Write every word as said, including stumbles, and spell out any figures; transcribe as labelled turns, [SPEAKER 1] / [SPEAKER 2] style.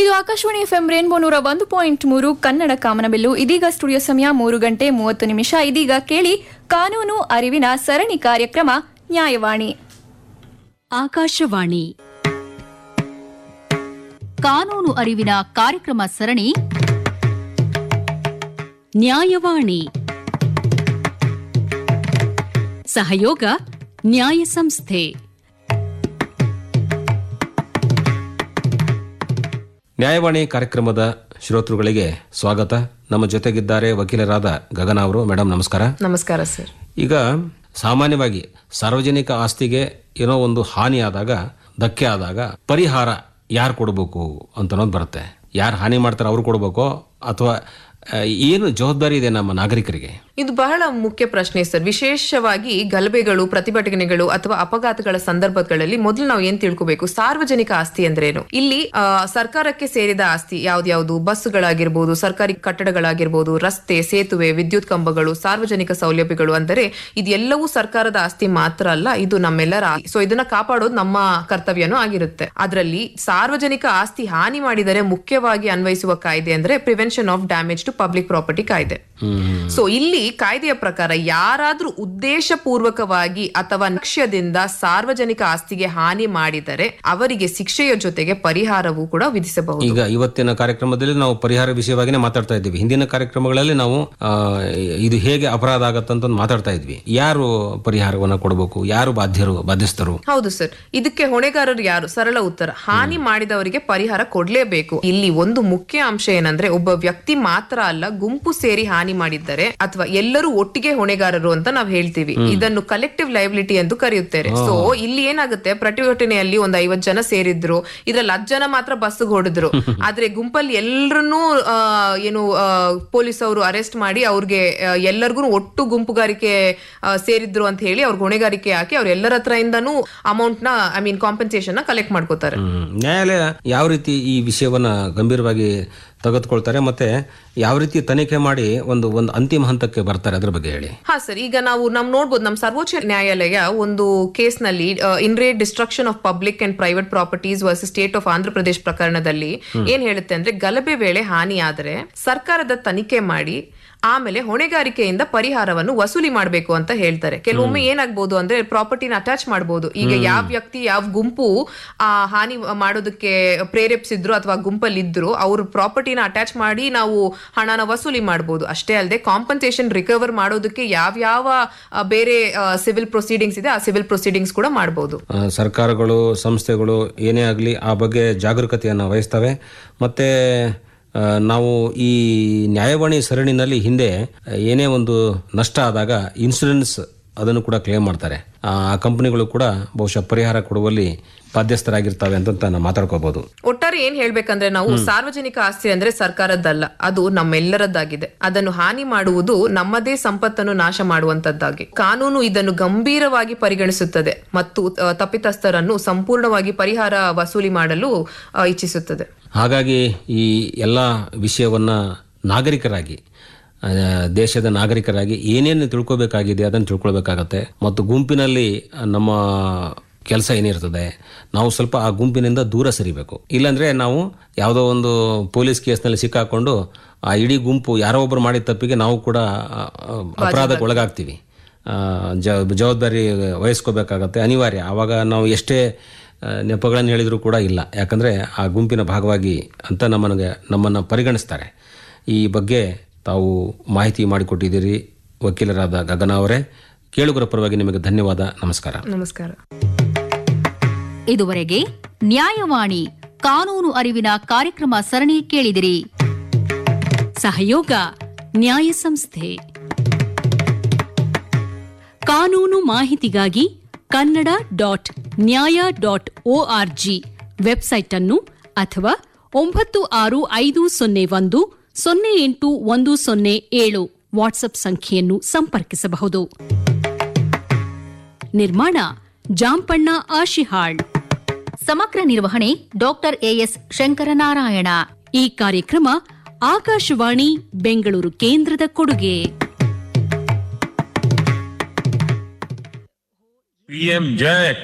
[SPEAKER 1] ಇದು Akashvani FM rainbow ನೂರ ಒಂದು ಪಾಯಿಂಟ್ ಮೂರು ಕನ್ನಡ ಕಾಮನಬಿಲ್ಲು. ಇದೀಗ ಸ್ಟುಡಿಯೋ ಸಮಯ ಮೂರು ಗಂಟೆ ಮೂವತ್ತು ನಿಮಿಷ. ಇದೀಗ ಕೇಳಿ ಕಾನೂನು ಅರಿವಿನ ಸರಣಿ ಕಾರ್ಯಕ್ರಮ ನ್ಯಾಯವಾಣಿ.
[SPEAKER 2] ಆಕಾಶವಾಣಿ ಕಾನೂನು ಅರಿವಿನ ಕಾರ್ಯಕ್ರಮ ಸರಣಿ ನ್ಯಾಯವಾಣಿ. ಸಹಯೋಗ ನ್ಯಾಯ ಸಂಸ್ಥೆ.
[SPEAKER 3] ನ್ಯಾಯವಾಣಿ ಕಾರ್ಯಕ್ರಮದ ಶ್ರೋತೃಗಳಿಗೆ ಸ್ವಾಗತ. ನಮ್ಮ ಜೊತೆಗಿದ್ದಾರೆ ವಕೀಲರಾದ ಗಗನ ಅವರು. ಮೇಡಮ್ ನಮಸ್ಕಾರ.
[SPEAKER 4] ನಮಸ್ಕಾರ ಸರ್.
[SPEAKER 3] ಈಗ ಸಾಮಾನ್ಯವಾಗಿ ಸಾರ್ವಜನಿಕ ಆಸ್ತಿಗೆ ಏನೋ ಒಂದು ಹಾನಿ ಆದಾಗ, ಧಕ್ಕೆ ಆದಾಗ ಪರಿಹಾರ ಯಾರು ಕೊಡಬೇಕು ಅಂತ ಅನ್ನೋದು ಬರುತ್ತೆ. ಯಾರು ಹಾನಿ ಮಾಡ್ತಾರೆ ಅವ್ರು ಕೊಡಬೇಕೋ ಅಥವಾ ಏನು ಜವಾಬ್ದಾರಿ ಇದೆ ನಮ್ಮ ನಾಗರಿಕರಿಗೆ?
[SPEAKER 4] ಇದು ಬಹಳ ಮುಖ್ಯ ಪ್ರಶ್ನೆ ಸರ್. ವಿಶೇಷವಾಗಿ ಗಲಭೆಗಳು, ಪ್ರತಿಭಟನೆಗಳು ಅಥವಾ ಅಪಘಾತಗಳ ಸಂದರ್ಭಗಳಲ್ಲಿ ಮೊದಲು ನಾವು ಏನ್ ತಿಳ್ಕೋಬೇಕು, ಸಾರ್ವಜನಿಕ ಆಸ್ತಿ ಅಂದ್ರೇನು. ಇಲ್ಲಿ ಸರ್ಕಾರಕ್ಕೆ ಸೇರಿದ ಆಸ್ತಿ ಯಾವ್ದ್ಯಾವ್ದು, ಬಸ್ಗಳಾಗಿರ್ಬೋದು, ಸರ್ಕಾರಿ ಕಟ್ಟಡಗಳಾಗಿರ್ಬೋದು, ರಸ್ತೆ, ಸೇತುವೆ, ವಿದ್ಯುತ್ ಕಂಬಗಳು, ಸಾರ್ವಜನಿಕ ಸೌಲಭ್ಯಗಳು. ಅಂದರೆ ಇದೆಲ್ಲವೂ ಸರ್ಕಾರದ ಆಸ್ತಿ ಮಾತ್ರ ಅಲ್ಲ, ಇದು ನಮ್ಮೆಲ್ಲರ. ಸೊ ಇದನ್ನ ಕಾಪಾಡೋದು ನಮ್ಮ ಕರ್ತವ್ಯನೂ ಆಗಿರುತ್ತೆ. ಅದರಲ್ಲಿ ಸಾರ್ವಜನಿಕ ಆಸ್ತಿ ಹಾನಿ ಮಾಡಿದರೆ ಮುಖ್ಯವಾಗಿ ಅನ್ವಯಿಸುವ ಕಾಯ್ದೆ ಅಂದ್ರೆ prevention of damage to public property ಕಾಯ್ದೆ. ಸೊ ಇಲ್ಲಿ ಕಾಯ್ದೆಯ ಪ್ರಕಾರ ಯಾರಾದ್ರೂ ಉದ್ದೇಶ ಪೂರ್ವಕವಾಗಿ ಅಥವಾ ಲಕ್ಷ್ಯದಿಂದ ಸಾರ್ವಜನಿಕ ಆಸ್ತಿಗೆ ಹಾನಿ ಮಾಡಿದರೆ ಅವರಿಗೆ ಶಿಕ್ಷೆಯ ಜೊತೆಗೆ ಪರಿಹಾರವೂ ಕೂಡ ವಿಧಿಸಬಹುದು.
[SPEAKER 3] ಈಗ ಇವತ್ತಿನ ಕಾರ್ಯಕ್ರಮದಲ್ಲಿ ನಾವು ಪರಿಹಾರ ವಿಷಯವಾಗಿನೇ ಮಾತಾಡ್ತಾ ಇದ್ದೀವಿ. ಹಿಂದಿನ ಕಾರ್ಯಕ್ರಮಗಳಲ್ಲಿ ನಾವು ಇದು ಹೇಗೆ ಅಪರಾಧ ಆಗತ್ತಂತ ಮಾತಾಡ್ತಾ ಇದ್ವಿ. ಯಾರು ಪರಿಹಾರವನ್ನ ಕೊಡಬೇಕು, ಯಾರು ಬಾಧ್ಯರು ಬಾಧ್ಯಸ್ಥರು?
[SPEAKER 4] ಹೌದು ಸರ್, ಇದಕ್ಕೆ ಹೊಣೆಗಾರರು ಯಾರು? ಸರಳ ಉತ್ತರ, ಹಾನಿ ಮಾಡಿದವರಿಗೆ ಪರಿಹಾರ ಕೊಡ್ಲೇಬೇಕು. ಇಲ್ಲಿ ಒಂದು ಮುಖ್ಯ ಅಂಶ ಏನಂದ್ರೆ, ಒಬ್ಬ ವ್ಯಕ್ತಿ ಮಾತ್ರ ಅಲ್ಲ, ಗುಂಪು ಸೇರಿ ಹಾನಿ ಮಾಡಿದ್ದಾರೆ ಅಥವಾ ಎಲ್ಲರೂ ಒಟ್ಟಿಗೆ ಹೊಣೆಗಾರರು ಅಂತ ನಾವು ಹೇಳ್ತೀವಿ. ಇದನ್ನು ಕಲೆಕ್ಟಿವ್ ಲಯಬಿಲಿಟಿ ಎಂದು ಕರೆಯುತ್ತಾರೆ. ಸೊ ಇಲ್ಲಿ ಏನಾಗುತ್ತೆ, ಪ್ರತಿಭಟನೆಯಲ್ಲಿ ಒಂದ್ ಐವತ್ ಜನ ಸೇರಿದ್ರು, ಇದ್ರಲ್ಲಿ ಹತ್ತು ಜನ ಮಾತ್ರ ಬಸ್ ಹೊಡೆದ್ರು. ಆದ್ರೆ ಗುಂಪಲ್ಲಿ ಎಲ್ಲರನ್ನೂ ಏನು ಪೊಲೀಸ್ ಅವರು ಅರೆಸ್ಟ್ ಮಾಡಿ ಅವ್ರಿಗೆ ಎಲ್ಲರಿಗೂ ಒಟ್ಟು ಗುಂಪುಗಾರಿಕೆ ಸೇರಿದ್ರು ಅಂತ ಹೇಳಿ ಅವ್ರಿಗೆ ಹೊಣೆಗಾರಿಕೆ ಹಾಕಿ ಅವ್ರ ಎಲ್ಲರ ಹತ್ರ ಇಂದನೂ ಅಮೌಂಟ್ ನ ಐ ಮೀನ್ ಕಾಂಪನ್ಸೇಷನ್ ನ ಕಲೆಕ್ಟ್ ಮಾಡ್ಕೋತಾರೆ.
[SPEAKER 3] ನ್ಯಾಯಾಲಯ ಯಾವ ರೀತಿ ಈ ವಿಷಯವನ್ನ ಗಂಭೀರವಾಗಿ ತೆಗೆದುಕೊಳ್ತಾರೆ ಮತ್ತೆ ಯಾವ ರೀತಿ ತನಿಖೆ ಮಾಡಿ ಒಂದು ಒಂದು ಅಂತಿಮ ಹಂತಕ್ಕೆ ಬರ್ತಾರೆ, ಅದ್ರ ಬಗ್ಗೆ ಹೇಳಿ.
[SPEAKER 4] ಹಾ ಸರ್, ಈಗ ನಾವು ನಮ್ ನೋಡ್ಬೋದು, ನಮ್ಮ ಸರ್ವೋಚ್ಚ ನ್ಯಾಯಾಲಯ ಒಂದು ಕೇಸ್ ನಲ್ಲಿ ಇನ್ rate destruction of public and private properties versus state of Andhra Pradesh ಪ್ರಕರಣದಲ್ಲಿ ಏನ್ ಹೇಳುತ್ತೆ ಅಂದ್ರೆ, ಗಲಭೆ ವೇಳೆ ಹಾನಿ ಆದರೆ ಸರ್ಕಾರದ ತನಿಖೆ ಮಾಡಿ ಆಮೇಲೆ ಹೊಣೆಗಾರಿಕೆಯಿಂದ ಪರಿಹಾರವನ್ನು ವಸೂಲಿ ಮಾಡಬೇಕು ಅಂತ ಹೇಳ್ತಾರೆ. ಕೆಲವೊಮ್ಮೆ ಏನಾಗ್ಬೋದು ಅಂದ್ರೆ, ಪ್ರಾಪರ್ಟಿನ ಅಟ್ಯಾಚ್ ಮಾಡಬಹುದು. ಈಗ ಯಾವ ವ್ಯಕ್ತಿ ಯಾವ ಗುಂಪು ಆ ಹಾನಿ ಮಾಡೋದಕ್ಕೆ ಪ್ರೇರೇಪಿಸಿದ್ರು ಅಥವಾ ಗುಂಪಲ್ಲಿ ಇದ್ರು ಅವ್ರ ಪ್ರಾಪರ್ಟಿನ ಅಟ್ಯಾಚ್ ಮಾಡಿ ನಾವು ಹಣನ ವಸೂಲಿ ಮಾಡಬಹುದು. ಅಷ್ಟೇ ಅಲ್ಲದೆ ಕಾಂಪನ್ಸೇಷನ್ ರಿಕವರ್ ಮಾಡೋದಕ್ಕೆ ಯಾವ್ಯಾವ ಬೇರೆ ಸಿವಿಲ್ ಪ್ರೊಸೀಡಿಂಗ್ಸ್ ಇದೆ ಆ ಸಿವಿಲ್ ಪ್ರೊಸೀಡಿಂಗ್ಸ್ ಕೂಡ ಮಾಡಬಹುದು.
[SPEAKER 3] ಸರ್ಕಾರಗಳು, ಸಂಸ್ಥೆಗಳು ಏನೇ ಆಗಲಿ ಆ ಬಗ್ಗೆ ಜಾಗರೂಕತೆಯನ್ನು ವಹಿಸ್ತವೆ. ಮತ್ತೆ ನಾವು ಈ ನ್ಯಾಯವಾಣಿ ಸರಣಿನಲ್ಲಿ ಹಿಂದೆ ಏನೇ ಒಂದು ನಷ್ಟ ಆದಾಗ ಇನ್ಶೂರೆನ್ಸ್ ಅದನ್ನು ಕೂಡ ಕ್ಲೇಮ್ ಮಾಡ್ತಾರೆ. ಆ ಕಂಪನಿಗಳು ಕೂಡ ಬಹುಶಃ ಪರಿಹಾರ ಕೊಡುವಲ್ಲಿ ಬಾಧ್ಯಸ್ಥರಾಗಿರ್ತವೆ ಅಂತ ನಾವು ಮಾತಾಡ್ಕೋಬಹುದು.
[SPEAKER 4] ಒಟ್ಟಾರೆ ಏನ್ ಹೇಳ್ಬೇಕಂದ್ರೆ, ನಾವು ಸಾರ್ವಜನಿಕ ಆಸ್ತಿ ಅಂದ್ರೆ ಸರ್ಕಾರದ್ದಲ್ಲ, ಅದು ನಮ್ಮೆಲ್ಲರದ್ದಾಗಿದೆ. ಅದನ್ನು ಹಾನಿ ಮಾಡುವುದು ನಮ್ಮದೇ ಸಂಪತ್ತನ್ನು ನಾಶ ಮಾಡುವಂತದ್ದಾಗಿ ಕಾನೂನು ಇದನ್ನು ಗಂಭೀರವಾಗಿ ಪರಿಗಣಿಸುತ್ತದೆ ಮತ್ತು ತಪ್ಪಿತಸ್ಥರನ್ನು ಸಂಪೂರ್ಣವಾಗಿ ಪರಿಹಾರ ವಸೂಲಿ ಮಾಡಲು ಇಚ್ಛಿಸುತ್ತದೆ.
[SPEAKER 3] ಹಾಗಾಗಿ ಈ ಎಲ್ಲ ವಿಷಯವನ್ನ ನಾಗರಿಕರಾಗಿ, ದೇಶದ ನಾಗರಿಕರಾಗಿ ಏನೇನು ತಿಳ್ಕೋಬೇಕಾಗಿದೆ ಅದನ್ನು ತಿಳ್ಕೊಳ್ಬೇಕಾಗತ್ತೆ. ಮತ್ತು ಗುಂಪಿನಲ್ಲಿ ನಮ್ಮ ಕೆಲಸ ಏನಿರ್ತದೆ ನಾವು ಸ್ವಲ್ಪ ಆ ಗುಂಪಿನಿಂದ ದೂರ ಸರಿಬೇಕು. ಇಲ್ಲಾಂದ್ರೆ ನಾವು ಯಾವುದೋ ಒಂದು ಪೊಲೀಸ್ ಕೇಸ್ನಲ್ಲಿ ಸಿಕ್ಕಾಕೊಂಡು ಆ ಇಡೀ ಗುಂಪು ಯಾರೋ ಒಬ್ಬರು ಮಾಡಿದ ತಪ್ಪಿಗೆ ನಾವು ಕೂಡ ಅಪರಾಧಕ್ಕೆ ಒಳಗಾಗ್ತೀವಿ. ಜವಾಬ್ದಾರಿ ವಹಿಸ್ಕೋಬೇಕಾಗತ್ತೆ, ಅನಿವಾರ್ಯ. ಆವಾಗ ನಾವು ಎಷ್ಟೇ ನೆಪಗಳನ್ನು ಹೇಳಿದರೂ ಕೂಡ ಇಲ್ಲ, ಯಾಕಂದರೆ ಆ ಗುಂಪಿನ ಭಾಗವಾಗಿ ಅಂತ ನಮ್ಮನಿಗೆ ನಮ್ಮನ್ನು ಪರಿಗಣಿಸ್ತಾರೆ. ಈ ಬಗ್ಗೆ ತಾವು ಮಾಹಿತಿ ಮಾಡಿಕೊಟ್ಟಿದ್ದೀರಿ ವಕೀಲರಾದ ಗಗನ ಅವರೇ. ಕೇಳುಗರ ಪರವಾಗಿ ನಿಮಗೆ ಧನ್ಯವಾದ. ನಮಸ್ಕಾರ.
[SPEAKER 4] ನಮಸ್ಕಾರ.
[SPEAKER 2] ಇದುವರೆಗೆ ನ್ಯಾಯವಾಣಿ ಕಾನೂನು ಅರಿವಿನ ಕಾರ್ಯಕ್ರಮ ಸರಣಿ ಕೇಳಿದಿರಿ. ಸಹಯೋಗ ನ್ಯಾಯ ಸಂಸ್ಥೆ. ಕಾನೂನು ಮಾಹಿತಿಗಾಗಿ ಕನ್ನಡ ಡಾಟ್ ನ್ಯಾಯ ಡಾಟ್ ಒಆರ್ಜಿ ವೆಬ್ಸೈಟ್ ಅನ್ನು ಅಥವಾ ಒಂಬತ್ತು ಆರು ಐದು ಸೊನ್ನೆ ಒಂದು ಸೊನ್ನೆ ಎಂಟು ಒಂದು ಸೊನ್ನೆ ಏಳು ವಾಟ್ಸ್ಆಪ್ ಸಂಖ್ಯೆಯನ್ನು ಸಂಪರ್ಕಿಸಬಹುದು. ನಿರ್ಮಾಣ ಜಾಂಪಣ್ಣ ಆಶಿಹಾಳ್. ಸಮಗ್ರ ನಿರ್ವಹಣೆ ಡಾಕ್ಟರ್ ಎಎಸ್ ಶಂಕರನಾರಾಯಣ. ಈ ಕಾರ್ಯಕ್ರಮ ಆಕಾಶವಾಣಿ ಬೆಂಗಳೂರು ಕೇಂದ್ರದ ಕೊಡುಗೆ.
[SPEAKER 5] पीएम जय